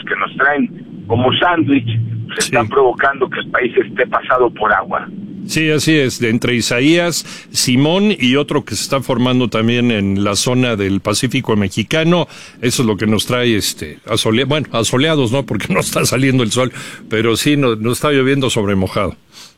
que nos traen como sándwich, pues están provocando que el país esté pasado por agua. Sí, así es, de entre Isaías, Simón y otro que se está formando también en la zona del Pacífico mexicano. Eso es lo que nos trae asoleados, ¿no? Porque no está saliendo el sol, pero sí nos está lloviendo sobre mojado.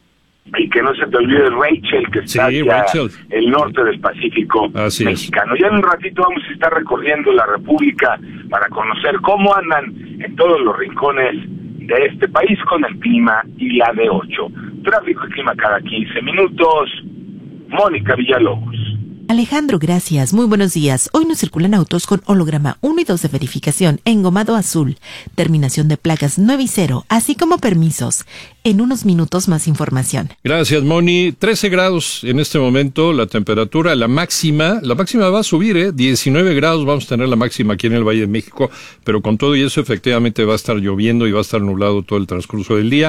Y que no se te olvide Rachel, que está hacia el norte del Pacífico mexicano. Ya en un ratito vamos a estar recorriendo la República para conocer cómo andan en todos los rincones de este país con el clima y la de 8. Tráfico y clima cada 15 minutos. Mónica Villalobos. Alejandro, gracias. Muy buenos días. Hoy nos circulan autos con holograma 1 y 2 de verificación, engomado azul, terminación de placas 9 y 0, así como permisos. En unos minutos más información. Gracias, Moni. 13 grados en este momento, la temperatura, la máxima va a subir, 19 grados vamos a tener la máxima aquí en el Valle de México, pero con todo y eso efectivamente va a estar lloviendo y va a estar nublado todo el transcurso del día,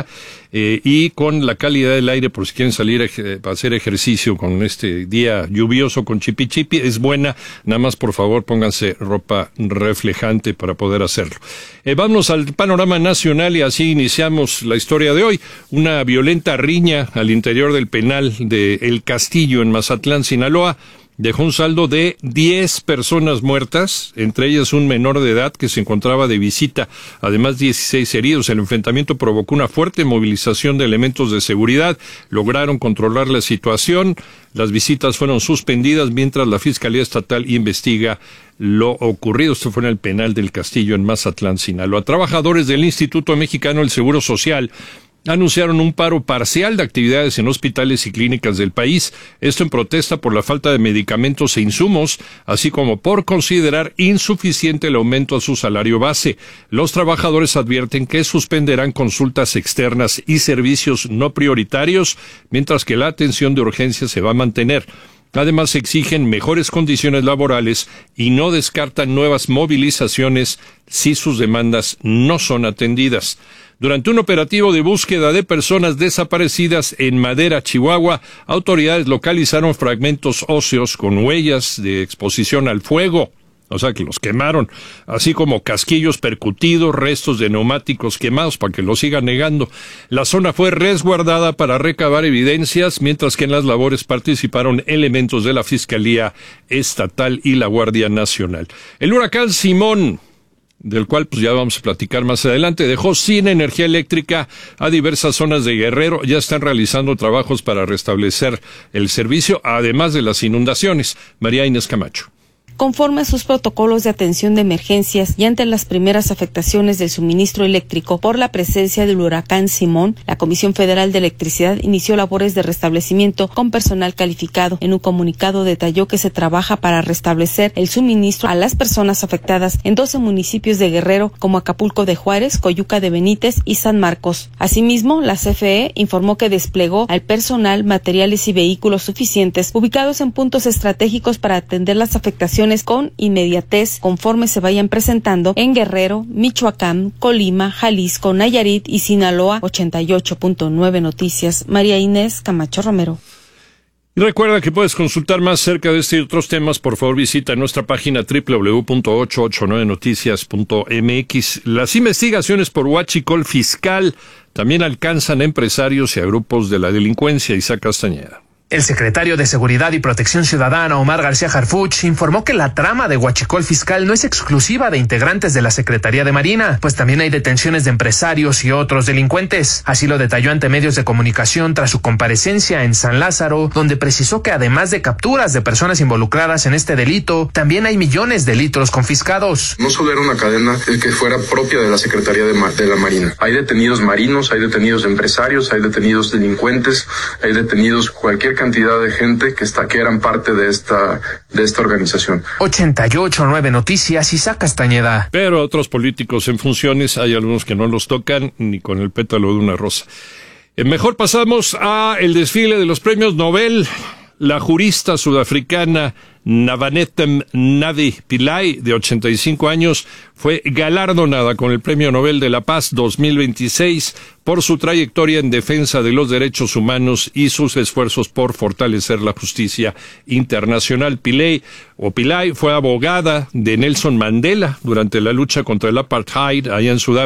y con la calidad del aire, por si quieren salir a hacer ejercicio con este día lluvioso con chipi chipi, es buena. Nada más, por favor, pónganse ropa reflejante para poder hacerlo. Vámonos al panorama nacional y así iniciamos la historia de hoy. Una violenta riña al interior del penal de El Castillo en Mazatlán, Sinaloa, dejó un saldo de 10 personas muertas, entre ellas un menor de edad que se encontraba de visita, además 16 heridos. El enfrentamiento provocó una fuerte movilización de elementos de seguridad, lograron controlar la situación, las visitas fueron suspendidas mientras la Fiscalía Estatal investiga lo ocurrido. Esto fue en el penal del Castillo en Mazatlán, Sinaloa. Trabajadores del Instituto Mexicano del Seguro Social anunciaron un paro parcial de actividades en hospitales y clínicas del país, esto en protesta por la falta de medicamentos e insumos, así como por considerar insuficiente el aumento a su salario base. Los trabajadores advierten que suspenderán consultas externas y servicios no prioritarios, mientras que la atención de urgencia se va a mantener. Además, exigen mejores condiciones laborales y no descartan nuevas movilizaciones si sus demandas no son atendidas. Durante un operativo de búsqueda de personas desaparecidas en Madera, Chihuahua, autoridades localizaron fragmentos óseos con huellas de exposición al fuego, o sea que los quemaron, así como casquillos percutidos, restos de neumáticos quemados, para que lo sigan negando. La zona fue resguardada para recabar evidencias, mientras que en las labores participaron elementos de la Fiscalía Estatal y la Guardia Nacional. El huracán Simón, del cual pues ya vamos a platicar más adelante, dejó sin energía eléctrica a diversas zonas de Guerrero. Ya están realizando trabajos para restablecer el servicio, además de las inundaciones. María Inés Camacho. Conforme a sus protocolos de atención de emergencias y ante las primeras afectaciones del suministro eléctrico por la presencia del huracán Simón, la Comisión Federal de Electricidad inició labores de restablecimiento con personal calificado. En un comunicado detalló que se trabaja para restablecer el suministro a las personas afectadas en 12 municipios de Guerrero, como Acapulco de Juárez, Coyuca de Benítez y San Marcos. Asimismo, la CFE informó que desplegó al personal, materiales y vehículos suficientes ubicados en puntos estratégicos para atender las afectaciones con inmediatez conforme se vayan presentando en Guerrero, Michoacán, Colima, Jalisco, Nayarit y Sinaloa. 88.9 Noticias, María Inés Camacho Romero. Y recuerda que puedes consultar más acerca de este y otros temas. Por favor, visita nuestra página www.889noticias.mx. Las investigaciones por huachicol fiscal también alcanzan a empresarios y a grupos de la delincuencia. Isaac Castañeda. El secretario de Seguridad y Protección Ciudadana, Omar García Harfuch, informó que la trama de huachicol fiscal no es exclusiva de integrantes de la Secretaría de Marina, pues también hay detenciones de empresarios y otros delincuentes. Así lo detalló ante medios de comunicación tras su comparecencia en San Lázaro, donde precisó que además de capturas de personas involucradas en este delito, también hay millones de litros confiscados. No solo era una cadena que fuera propia de la Secretaría de la Marina. Hay detenidos marinos, hay detenidos empresarios, hay detenidos delincuentes, hay detenidos cualquier cantidad de gente que eran parte de esta organización. 88.9 Noticias, Isaac Castañeda. Pero otros políticos en funciones, hay algunos que no los tocan ni con el pétalo de una rosa. Mejor pasamos a el desfile de los premios Nobel. La jurista sudafricana Navanetem Navi Pillay, de 85 años, fue galardonada con el Premio Nobel de la Paz 2026 por su trayectoria en defensa de los derechos humanos y sus esfuerzos por fortalecer la justicia internacional. Pillay fue abogada de Nelson Mandela durante la lucha contra el apartheid allá en Sudáfrica.